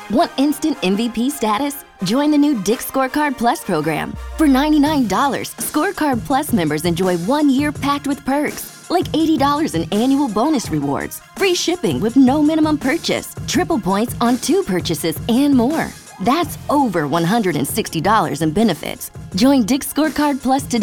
Want instant MVP status? Join the new Dick's Scorecard Plus program. For $99, Scorecard Plus members enjoy 1 year packed with perks, like $80 in annual bonus rewards, free shipping with no minimum purchase, triple points on 2 purchases, and more. That's over $160 in benefits. Join Dick's Scorecard Plus today